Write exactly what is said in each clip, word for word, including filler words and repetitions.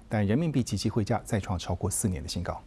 但人民币即期汇价再创超过四年的新高。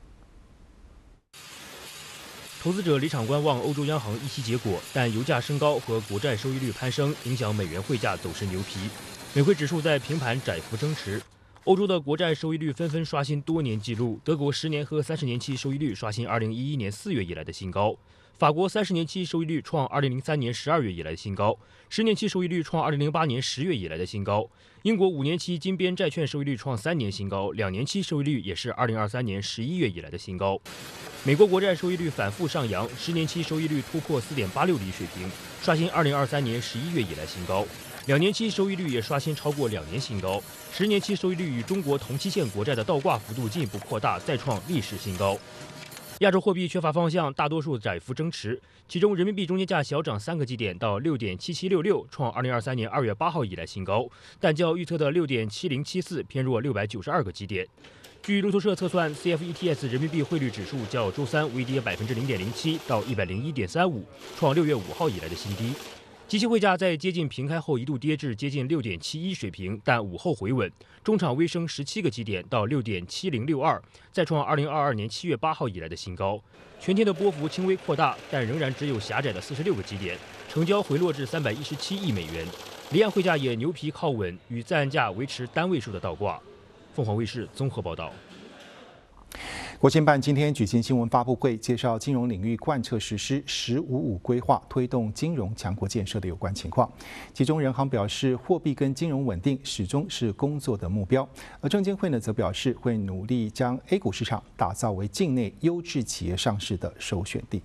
投资者离场观望欧洲央行议息结果，但油价升高和国债收益率攀升影响美元汇价走势牛皮，美汇指数在平盘窄幅争持。欧洲的国债收益率纷纷刷新多年纪录，德国十年和三十年期收益率刷新二零一一年四月以来的新高，法国三十年期收益率创二零零三年十二月以来的新高，十年期收益率创二零零八年十月以来的新高。英国五年期金边债券收益率创三年新高，两年期收益率也是二零二三年十一月以来的新高。美国国债收益率反复上扬，十年期收益率突破 四点八六厘水平，刷新二零二三年十一月以来新高。两年期收益率也刷新超过两年新高，十年期收益率与中国同期限国债的倒挂幅度进一步扩大，再创历史新高。亚洲货币缺乏方向，大多数窄幅争持，其中人民币中间价小涨三个基点到六点七七六六，创二零二三年二月八号以来新高，但较预测的六点七零七四偏弱六百九十二个基点。据路透社测算 ，C F E T S 人民币汇率指数较周三微跌百分之零点零七到一百零一点三五，创六月五号以来的新低。即期汇价在接近平开后一度跌至接近六点七一水平，但午后回稳，中场微升十七个基点到六点七零六二，再创二零二二年七月八号以来的新高。全天的波幅轻微扩大，但仍然只有狭窄的四十六个基点，成交回落至三百一十七亿美元。离岸汇价也牛皮靠稳，与在岸价维持单位数的倒挂。凤凰卫视综合报道。 国新办今天举行新闻发布会，介绍金融领域贯彻实施“十五五”规划，推动金融强国建设的有关情况。其中，人行表示，货币跟金融稳定始终是工作的目标。而证监会呢，则表示会努力将 A 股市场打造为境内优质企业上市的首选地。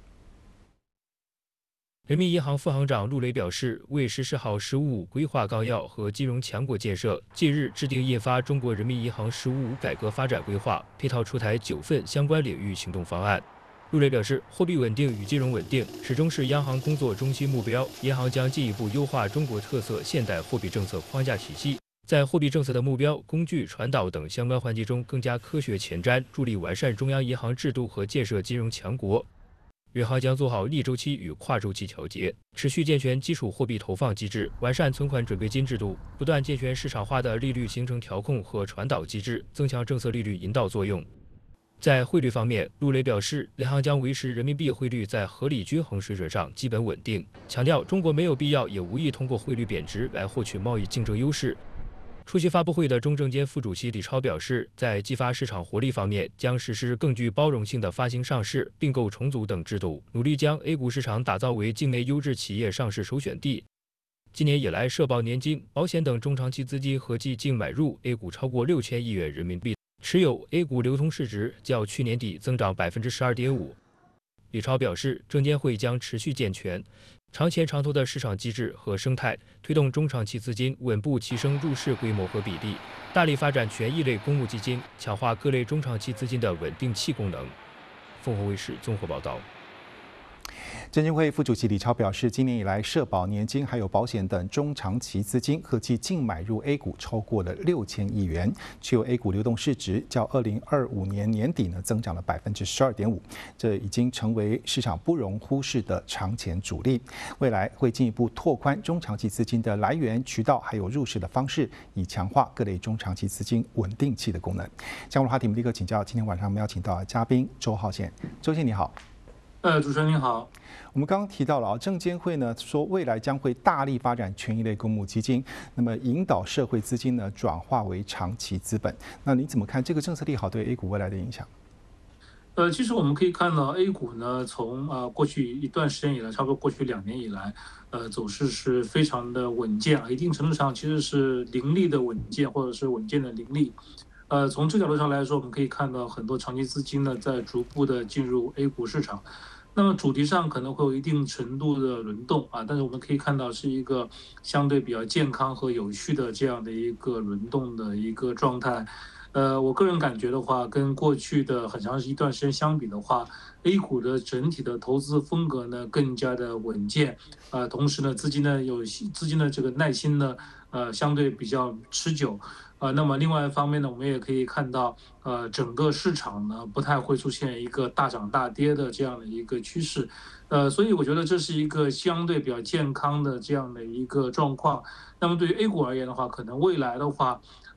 人民银行副行长陆雷表示，为实施好“十五五”规划纲要和金融强国建设，近日制定印发《中国人民银行“十五五”改革发展规划》，配套出台九份相关领域行动方案。陆雷表示，货币稳定与金融稳定始终是央行工作中心目标，银行将进一步优化中国特色现代货币政策框架体系，在货币政策的目标、工具、传导等相关环节中更加科学前瞻，助力完善中央银行制度和建设金融强国。银行将做好逆周期与跨周期调节，持续健全基础货币投放机制，完善存款准备金制度，不断健全市场化的利率形成调控和传导机制，增强政策利率引导作用。在汇率方面，陆雷表示，银行将维持人民币汇率在合理均衡水准上基本稳定，强调中国没有必要也无意通过汇率贬值来获取贸易竞争优势。出席发布会的中证监副主席李超表示，在激发市场活力方面，将实施更具包容性的发行上市、并购重组等制度，努力将 A 股市场打造为境内优质企业上市首选地。今年以来，社保年金、保险等中长期资金合计净买入 A 股超过六千亿元人民币，持有 A 股流通市值较去年底增长百分之十二点五。李超表示，证监会将持续健全长钱长投的市场机制和生态，推动中长期资金稳步提升入市规模和比例，大力发展权益类公募基金，强化各类中长期资金的稳定器功能。凤凰卫视综合报道。 证监会副主席李超表示，今年以来，社保、年金还有保险等中长期资金合计净买入 A 股超过了六千亿元，持有 A 股流动市值较二零二五年年底呢增长了百分之十二点五，这已经成为市场不容忽视的长钱主力。未来会进一步拓宽中长期资金的来源、渠道，还有入市的方式，以强化各类中长期资金稳定器的功能。相关话题，我们立刻请教今天晚上我们邀请到的嘉宾周浩宪。周宪你好。 呃，主持人您好。 我们刚刚提到了啊，证监会呢说未来将会大力发展权益类公募基金，那么引导社会资金呢转化为长期资本。那你怎么看这个政策利好对 A 股未来的影响？ 呃，其实我们可以看到 A 股呢，从呃过去一段时间以来，差不多过去两年以来，呃走势是非常的稳健啊，一定程度上其实是凌厉的稳健，或者是稳健的凌厉。呃，从这个角度上来说，我们可以看到很多长期资金呢在逐步的进入 A 股市场。那么主题上可能会有一定程度的轮动啊，但是我们可以看到是一个相对比较健康和有序的这样的一个轮动的一个状态。呃，我个人感觉的话，跟过去的很长一段时间相比的话 ，A 股的整体的投资风格呢更加的稳健，呃，同时呢资金呢有资金的这个耐心呢，呃，相对比较持久。呃，那么另外一方面呢，我们也可以看到，呃，整个市场呢不太会出现一个大涨大跌的这样的一个趋势，呃，所以我觉得这是一个相对比较健康的这样的一个状况。那么对于 A 股而言的话，可能未来的话，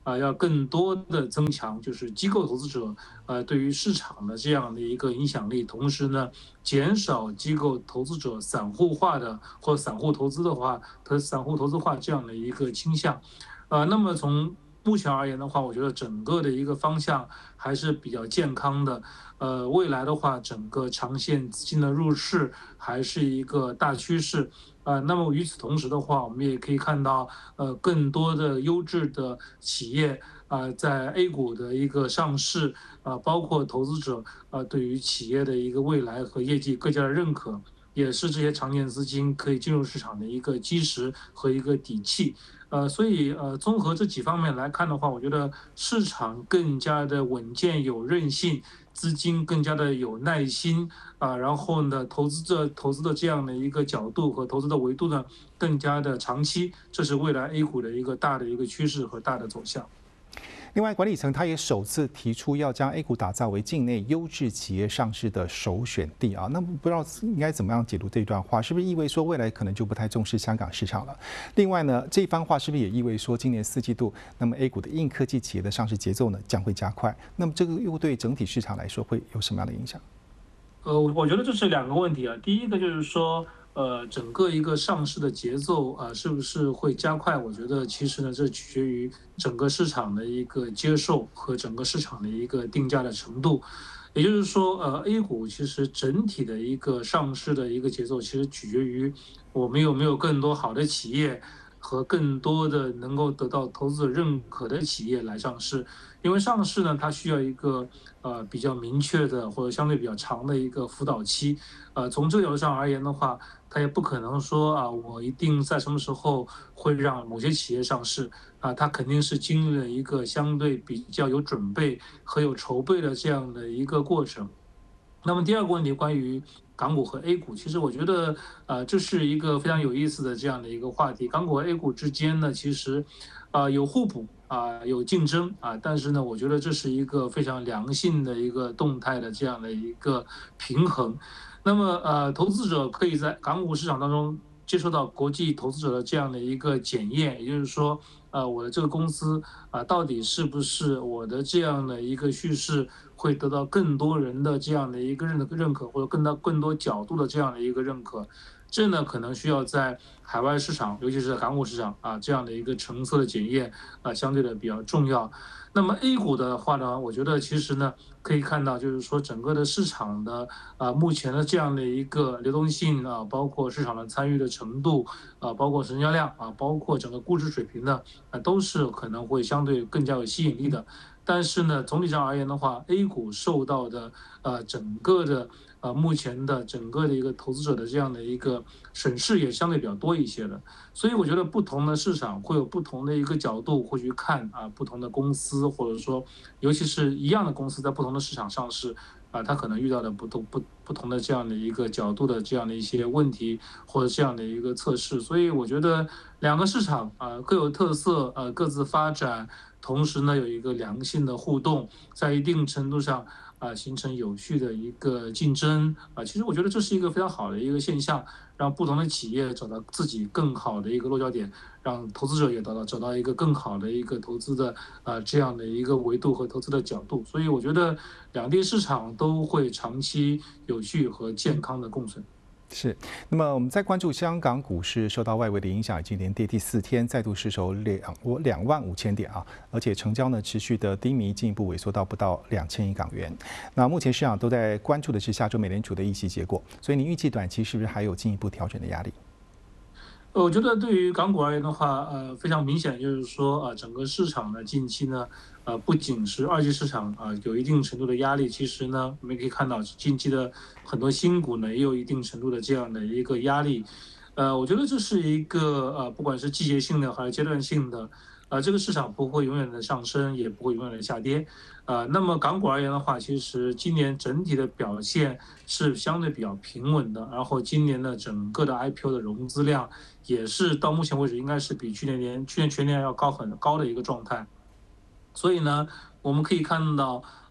啊，要更多的增强就是机构投资者呃对于市场的这样的一个影响力，同时呢，减少机构投资者散户化的或散户投资的话，和散户投资化这样的一个倾向。呃，那么从目前而言的话，我觉得整个的一个方向还是比较健康的。呃，未来的话，整个长线资金的入市还是一个大趋势。呃，那么与此同时的话，我们也可以看到，呃，更多的优质的企业啊、呃，在 A 股的一个上市啊、呃，包括投资者啊、呃，对于企业的一个未来和业绩更加的认可，也是这些长线资金可以进入市场的一个基石和一个底气。呃，所以呃，综合这几方面来看的话，我觉得市场更加的稳健有韧性，资金更加的有耐心啊、呃然后呢，投资者投资的这样的一个角度和投资的维度呢，更加的长期，这是未来 A 股的一个大的一个趋势和大的走向。 另外，管理层他也首次提出要将 A 股打造为境内优质企业上市的首选地啊。那不知道应该怎么样解读这段话，是不是意味说未来可能就不太重视香港市场了？另外呢，这番话是不是也意味说今年四季度，那么 A 股的硬科技企业的上市节奏呢将会加快？那么这个又对整体市场来说会有什么样的影响？ 呃，我觉得这是两个问题啊。第一个就是说，呃，整个一个上市的节奏啊，是不是会加快？我觉得其实呢，这取决于整个市场的一个接受和整个市场的一个定价的程度。也就是说，呃，A 股其实整体的一个上市的一个节奏，其实取决于我们有没有更多好的企业和更多的能够得到投资者认可的企业来上市。因为上市呢，它需要一个呃比较明确的或者相对比较长的一个辅导期。呃，从这个角度上而言的话，它也不可能说啊，我一定在什么时候会让某些企业上市啊，它肯定是经历了一个相对比较有准备和有筹备的这样的一个过程。那么第二个问题关于港股和 A 股，其实我觉得，呃，这是一个非常有意思的这样的一个话题。港股和 A 股之间呢，其实，啊、有互补啊、有竞争啊，但是呢，我觉得这是一个非常良性的一个动态的这样的一个平衡。那么，呃，投资者可以在港股市场当中接受到国际投资者的这样的一个检验，也就是说，呃，我的这个公司啊、到底是不是我的这样的一个叙事会得到更多人的这样的一个认认可，或者更大更多角度的这样的一个认可。这呢，可能需要在海外市场，尤其是在港股市场啊这样的一个层次的检验啊，相对的比较重要。那么 A 股的话呢，我觉得其实呢，可以看到就是说整个的市场的啊目前的这样的一个流动性啊，包括市场的参与的程度啊，包括成交量啊，包括整个估值水平呢，啊都是可能会相对更加有吸引力的。但是呢，总体上而言的话，A 股受到的呃整个的呃目前的整个的一个投资者的这样的一个审视也相对比较多一些的。所以我觉得不同的市场会有不同的一个角度会去看啊，不同的公司或者说尤其是一样的公司在不同的市场上市啊，它可能遇到的不同不不同的这样的一个角度的这样的一些问题或者这样的一个测试。所以我觉得两个市场啊各有特色，呃各自发展，同时呢有一个良性的互动，在一定程度上啊形成有序的一个竞争啊，其实我觉得这是一个非常好的一个现象，让不同的企业找到自己更好的一个落脚点，让投资者也找到找到一个更好的一个投资的啊这样的一个维度和投资的角度。所以我觉得两地市场都会长期有序和健康的共存。 是，那么我们再关注香港股市受到外围的影响，已经连跌第四天，再度失守两我两万五千点啊，而且成交呢持续的低迷，进一步萎缩到不到两千亿港元。那目前市场都在关注的是下周美联储的议息结果，所以您预计短期是不是还有进一步调整的压力？ 呃我觉得对于港股而言的话，呃，非常明显就是说，呃，整个市场呢近期呢，呃，不仅是二级市场啊、有一定程度的压力，其实呢，我们也可以看到近期的很多新股呢也有一定程度的这样的一个压力。呃，我觉得这是一个呃，不管是季节性的还是阶段性的，呃，这个市场不会永远的上升，也不会永远的下跌。呃，那么港股而言的话，其实今年整体的表现是相对比较平稳的，然后今年的整个的 I P O 的融资量也是到目前为止应该是比去年年去年全年要高很高的一个状态。所以呢，我们可以看到，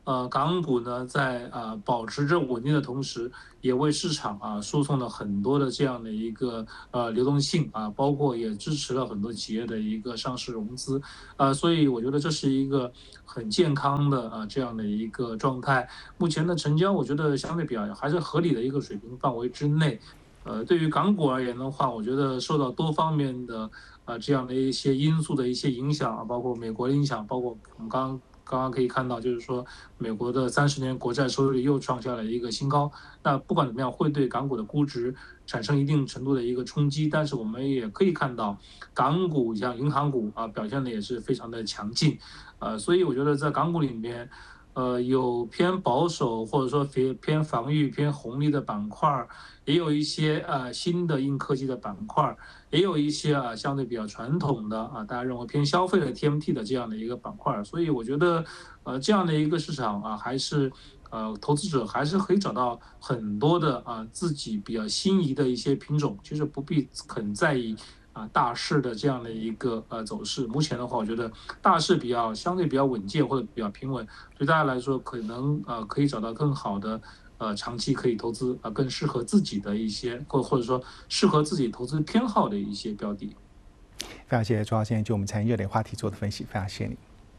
呃，港股呢在啊、呃、保持着稳定的同时，也为市场啊输送了很多的这样的一个呃流动性啊，包括也支持了很多企业的一个上市融资，啊，所以我觉得这是一个很健康的啊这样的一个状态。目前的成交，我觉得相对比较还是合理的一个水平范围之内。呃，对于港股而言的话，我觉得受到多方面的啊这样的一些因素的一些影响啊，包括美国的影响，包括我们刚刚。刚刚可以看到，就是说，美国的三十年国债收益率又创下了一个新高。那不管怎么样，会对港股的估值产生一定程度的一个冲击。但是我们也可以看到，港股像银行股啊，表现的也是非常的强劲。呃，所以我觉得在港股里面，呃，有偏保守或者说偏偏防御、偏红利的板块，也有一些呃新的硬科技的板块。也有一些啊相对比较传统的啊，大家认为偏消费的 T M T 的这样的一个板块，所以我觉得，呃，这样的一个市场啊，还是呃投资者还是可以找到很多的啊自己比较心仪的一些品种，其实不必很在意啊大势的这样的一个呃走势。目前的话，我觉得大势比较相对比较稳健或者比较平稳，对大家来说可能呃可以找到更好的。呃，长期可以投资啊，更适合自己的一些，或或者说适合自己投资偏好的一些标的。 非常谢谢周浩先生就我们财经热点话题做的分析，非常谢谢你。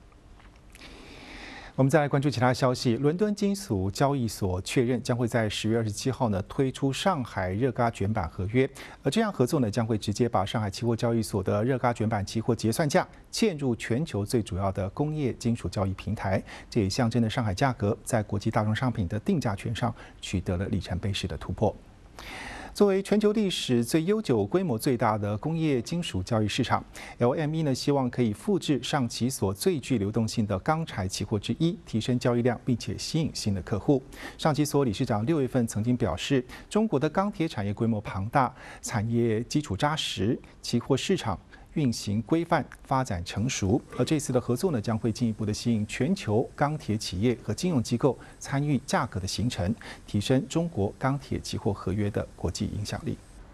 我们再来关注其他消息。伦敦金属交易所确认将会在十月二十七号呢推出上海热轧卷板合约，而这样合作呢将会直接把上海期货交易所的热轧卷板期货结算价嵌入全球最主要的工业金属交易平台，这也象征着上海价格在国际大宗商品的定价权上取得了里程碑式的突破。作为全球历史最悠久、规模最大的工业金属交易市场 ，L M E 呢希望可以复制上期所最具流动性的钢材期货之一，提升交易量，并且吸引新的客户。上期所理事长六月份曾经表示，中国的钢铁产业规模庞大，产业基础扎实，期货市场运行规范，发展成熟。而这次的合作呢，将会进一步的吸引全球钢铁企业和金融机构参与价格的形成，提升中国钢铁期货合约的国际影响力。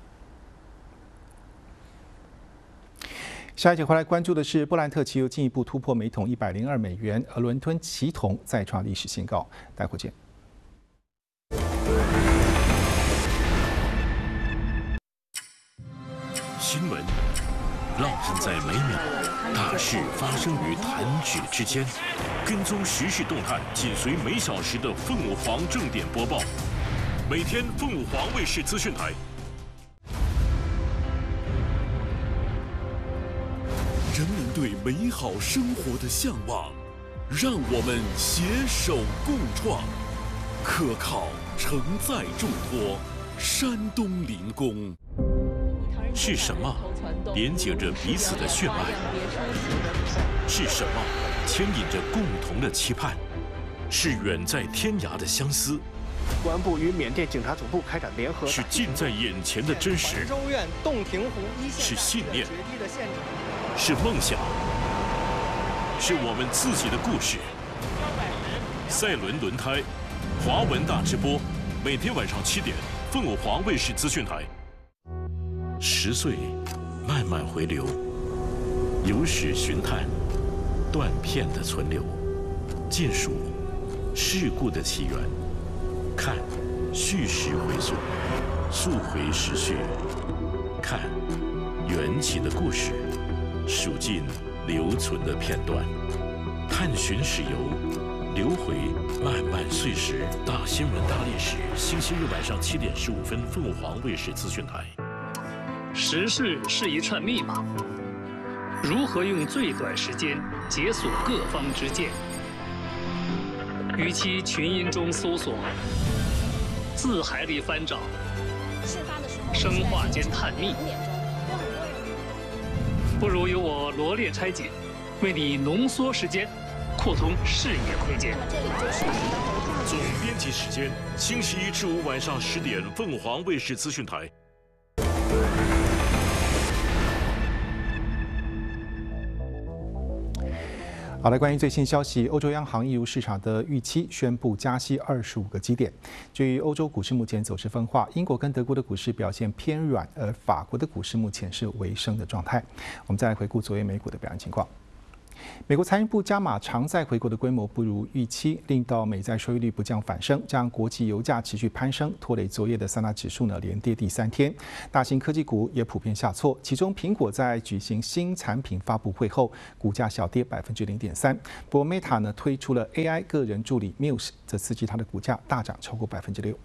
下一节回来关注的是，布兰特期油进一步突破每桶一百零二美元，而伦敦期铜再创历史新高。待会见。 新闻浪漫在每秒，大事发生于弹指之间。跟踪时事动态，紧随每小时的凤凰正点播报。每天凤凰卫视资讯台。人们对美好生活的向往，让我们携手共创。可靠、承载、重托，山东临工。是什么连接着彼此的血脉？是什么牵引着共同的期盼？是远在天涯的相思。 公安部与缅甸警察总部开展联合。 是近在眼前的真实。 州院洞庭湖一线。 是信念。是梦想。是我们自己的故事。赛伦轮胎，华文大直播，每天晚上七点，凤凰卫视资讯台。十岁，慢慢回流，有史寻探，断片的存留，尽数事故的起源，看叙事回溯，溯回时序，看缘起的故事，数尽留存的片段，探寻史游，流回漫漫岁时。大新闻大历史，星期日晚上七点十五分，凤凰卫视资讯台。 时事是一串密码，如何用最短时间解锁各方之见？与其群音中搜索，字海里翻找，生化间探秘，不如由我罗列拆解，为你浓缩时间，扩通视野空间。 总编辑时间：星期一至五晚上十点，凤凰卫视资讯台。 好的，关于最新消息，欧洲央行一如市场的预期，宣布加息二十五个基点。至于欧洲股市目前走势分化，英国跟德国的股市表现偏软，而法国的股市目前是微升的状态。我们再来回顾昨夜美股的表现情况。 美国财政部加码偿债回购的规模不如预期，令到美债收益率不降反升，加上国际油价持续攀升，拖累昨夜的三大指数呢连跌第三天。大型科技股也普遍下挫，其中苹果在举行新产品发布会后，股价小跌百分之零点三。不过 Meta 呢推出了 A I 个人助理 Muse， 则刺激它的股价大涨超过百分之六。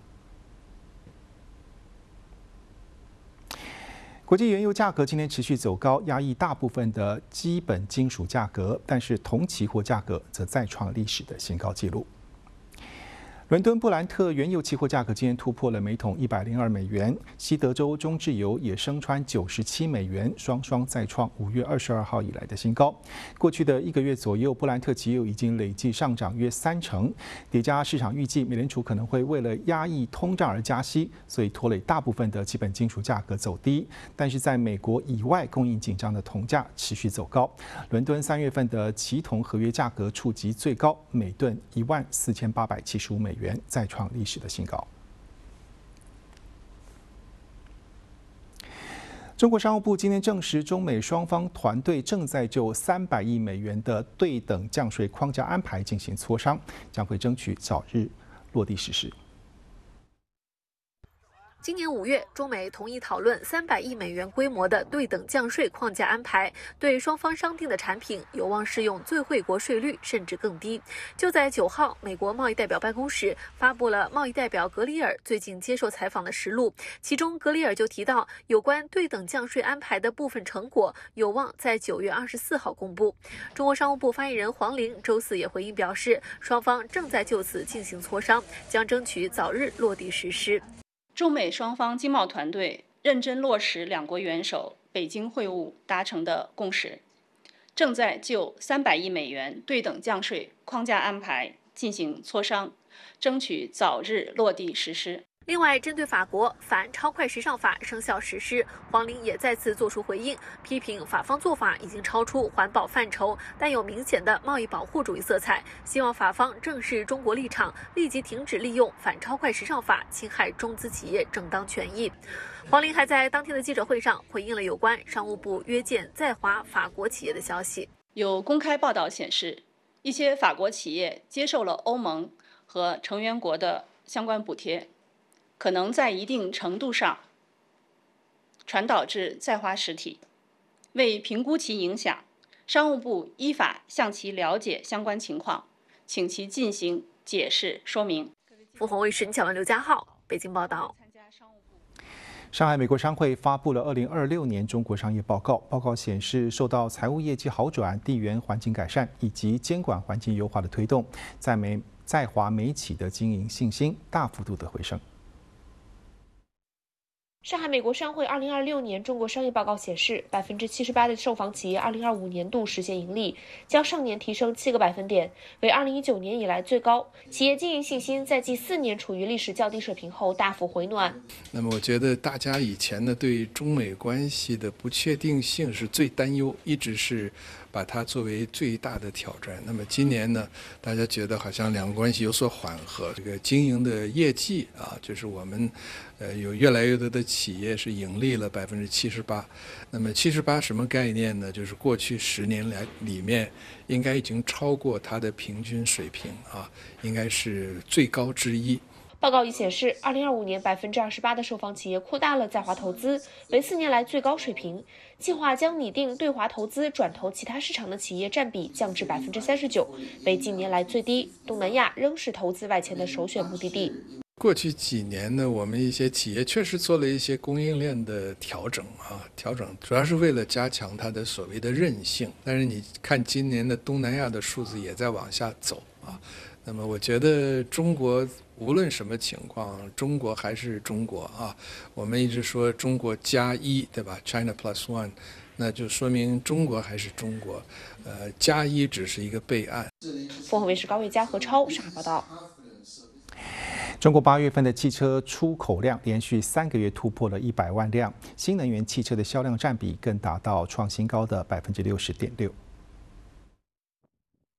国际原油价格今天持续走高，压抑大部分的基本金属价格，但是铜期货价格则再创历史的新高纪录。伦敦布兰特原油期货价格今天突破了每桶一百零二美元，西德州中质油也升穿九十七美元，双双再创五月二十二号以来的新高。过去的一个月左右，布兰特期油已经累计上涨约三成，叠加市场预计美联储可能会为了压抑通胀而加息，所以拖累大部分的基本金属价格走低。但是在美国以外供应紧张的铜价持续走高，伦敦三月份的期铜合约价格触及最高每吨一万四千八百七十五美元。再创历史的新高。中国商务部今天证实，中美双方团队正在就三百亿美元的对等降税框架安排进行磋商，将会争取早日落地实施。 今年五月，中美同意讨论三百亿美元规模的对等降税框架安排，对双方商定的产品有望适用最惠国税率，甚至更低。就在九号，美国贸易代表办公室发布了贸易代表格里尔最近接受采访的实录，其中格里尔就提到，有关对等降税安排的部分成果有望在九月二十四号公布。中国商务部发言人黄玲周四也回应表示，双方正在就此进行磋商，将争取早日落地实施。 中美双方经贸团队认真落实两国元首北京会晤达成的共识，正在就三百亿美元对等降税框架安排进行磋商，争取早日落地实施。 另外，针对法国反超快时尚法生效实施，黄玲也再次作出回应，批评法方做法已经超出环保范畴，带有明显的贸易保护主义色彩，希望法方正视中国立场，立即停止利用反超快时尚法侵害中资企业正当权益。黄玲还在当天的记者会上回应了有关商务部约见在华法国企业的消息。 有公开报道显示，一些法国企业接受了欧盟和成员国的相关补贴，可能在一定程度上传导至在华实体。为评估其影响，商务部依法向其了解相关情况，请其进行解释说明。 凤凰卫视陈巧文、刘家浩北京报道。 上海美国商会发布了二零二六年中国商业报告，报告显示，受到财务业绩好转、地缘环境改善以及监管环境优化的推动，在美在华美企的经营信心大幅度的回升。 上海美国商会二零二六年中国商业报告显示，百分之七十八的受访企业二零二五年度实现盈利，较上年提升七个百分点，为二零一九年以来最高。企业经营信心在继四年处于历史较低水平后大幅回暖。 那么，我觉得大家以前呢对中美关系的不确定性是最担忧，一直是把它作为最大的挑战。那么今年呢，大家觉得好像两个关系有所缓和，这个经营的业绩啊，就是我们呃有越来越多的企业是盈利了百分之七十八。那么七十八什么概念呢？就是过去十年来里面应该已经超过它的平均水平啊，应该是最高之一。 报告已显示，二零二五年百分之二十八的受访企业扩大了在华投资，为四年来最高水平。计划将拟定对华投资转投其他市场的企业占比降至百分之三十九，为近年来最低。东南亚仍是投资外迁的首选目的地。 过去几年呢，我们一些企业确实做了一些供应链的调整啊，调整主要是为了加强它的所谓的韧性。但是你看今年的东南亚的数字也在往下走啊。那么我觉得中国无论什么情况，中国还是中国啊。我们一直说中国加一，对吧 ？China plus one， 那就说明中国还是中国，呃，加一只是一个备案。 凤凰卫视高月佳、何超上海报道。 中国八月份的汽车出口量连续三个月突破了一百万辆，新能源汽车的销量占比更达到创新高的百分之六十点六。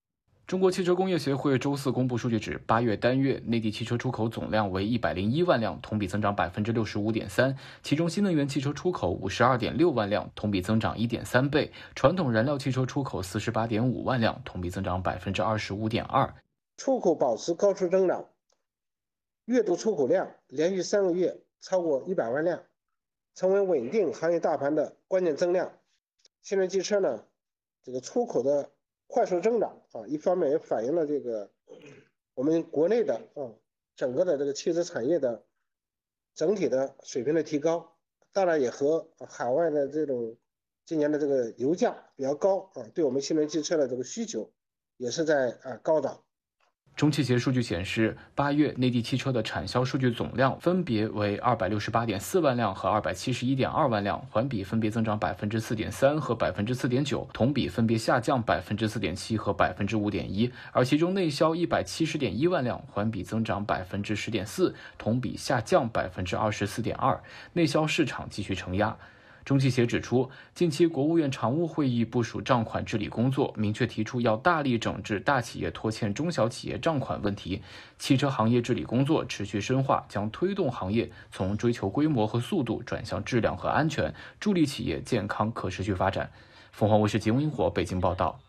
中国汽车工业协会周四公布数据指，八月单月内地汽车出口总量为一百零一万辆，同比增长百分之六十五点三，其中新能源汽车出口五十二点六万辆，同比增长一点三倍；传统燃料汽车出口四十八点五万辆，同比增长百分之二十五点二。 出口保持高速增长，月度出口量连续三个月超过一百万辆，成为稳定行业大盘的关键增量。新能源汽车呢，这个出口的快速增长啊，一方面也反映了这个我们国内的啊整个的这个汽车产业的整体的水平的提高，当然也和海外的这种今年的这个油价比较高啊，对我们新能源汽车的这个需求也是在啊高涨。 中汽协数据显示，八月内地汽车的产销数据总量分别为二百六十八点四万辆和二百七十一点二万辆，环比分别增长百分之四点三和百分之四点九，同比分别下降百分之四点七和百分之五点一。而其中内销一百七十点一万辆，环比增长百分之十点四，同比下降百分之二十四点二，内销市场继续承压。中汽协指出，近期国务院常务会议部署账款治理工作，明确提出要大力整治大企业拖欠中小企业账款问题。汽车行业治理工作持续深化，将推动行业从追求规模和速度转向质量和安全，助力企业健康可持续发展。凤凰卫视节目萤火北京报道。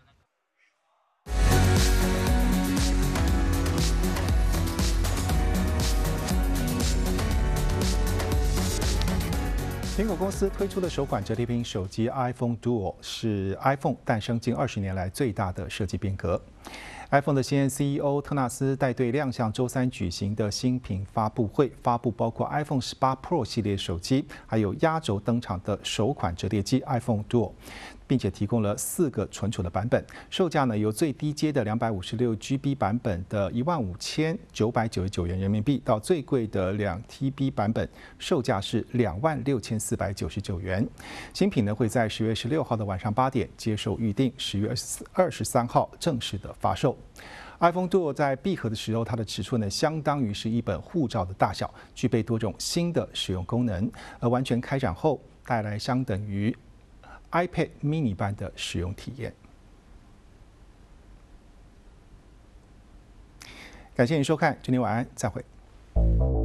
苹果公司推出的首款折叠屏手机 iPhone Duo 是 iPhone 诞生近二十年来最大的设计变革。iPhone 的现任 C E O 特纳斯带队亮相周三举行的新品发布会，发布包括 iPhone 十八 Pro 系列手机，还有压轴登场的首款折叠机 iPhone Duo， 并且提供了四个存储的版本，售价呢由最低阶的两百五十六 G B 版本的一万五千九百九十九元人民币，到最贵的两 T B 版本，售价是两万六千四百九十九元。新品呢会在十月十六号的晚上八点接受预定，十月二十三号正式的发售。iPhone Duo 在闭合的时候，它的尺寸呢相当于是一本护照的大小，具备多种新的使用功能，而完全开展后带来相等于 iPad mini 般的使用体验。感谢您收看，今天晚安，再会。